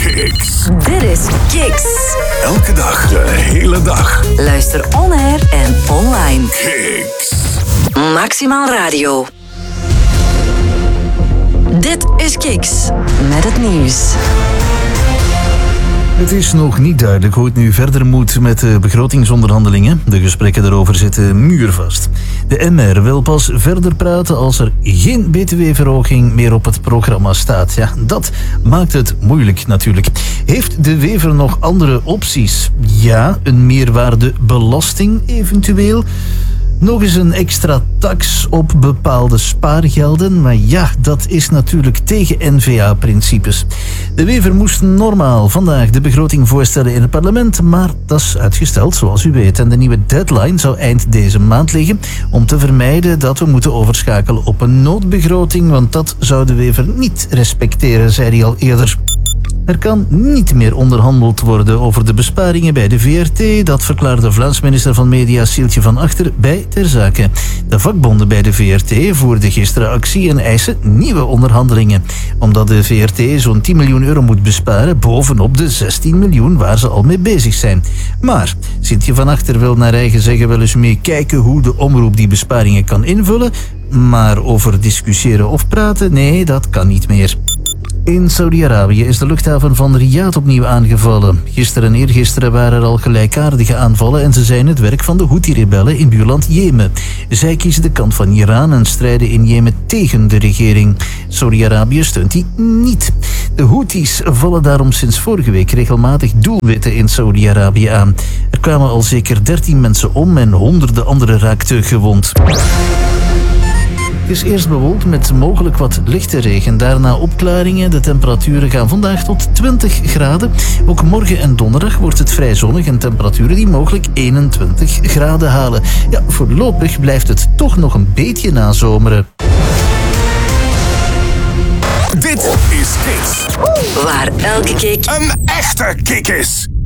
Kicks. Dit is Kicks. Elke dag, de hele dag. Luister on-air en online. Kicks. Maximaal Radio. Dit is Kicks. Met het nieuws. Het is nog niet duidelijk hoe het nu verder moet met de begrotingsonderhandelingen. De gesprekken daarover zitten muurvast. De MR wil pas verder praten als er geen btw-verhoging meer op het programma staat. Ja, dat maakt het moeilijk natuurlijk. Heeft de Wever nog andere opties? Ja, een meerwaardebelasting eventueel. Nog eens een extra tax op bepaalde spaargelden. Maar ja, dat is natuurlijk tegen N-VA-principes. De Wever moest normaal vandaag de begroting voorstellen in het parlement. Maar dat is uitgesteld, zoals u weet. En de nieuwe deadline zou eind deze maand liggen. Om te vermijden dat we moeten overschakelen op een noodbegroting. Want dat zou de Wever niet respecteren, zei hij al eerder. Er kan niet meer onderhandeld worden over de besparingen bij de VRT. Dat verklaarde Vlaams minister van Media Sieltje van Achter bij Ter Zake. De vakbonden bij de VRT voerden gisteren actie en eisen nieuwe onderhandelingen. Omdat de VRT zo'n 10 miljoen euro moet besparen bovenop de 16 miljoen waar ze al mee bezig zijn. Maar Sieltje van Achter wil naar eigen zeggen wel eens mee kijken hoe de omroep die besparingen kan invullen. Maar over discussiëren of praten, nee, dat kan niet meer. In Saudi-Arabië is de luchthaven van Riyadh opnieuw aangevallen. Gisteren en eergisteren waren er al gelijkaardige aanvallen en ze zijn het werk van de Houthi-rebellen in buurland Jemen. Zij kiezen de kant van Iran en strijden in Jemen tegen de regering. Saudi-Arabië steunt die niet. De Houthis vallen daarom sinds vorige week regelmatig doelwitten in Saudi-Arabië aan. Er kwamen al zeker 13 mensen om en honderden anderen raakten gewond. Het is eerst bewolkt met mogelijk wat lichte regen. Daarna opklaringen. De temperaturen gaan vandaag tot 20 graden. Ook morgen en donderdag wordt het vrij zonnig en temperaturen die mogelijk 21 graden halen. Ja, voorlopig blijft het toch nog een beetje nazomeren. Dit is Kicks. Waar elke kick Een echte kick is.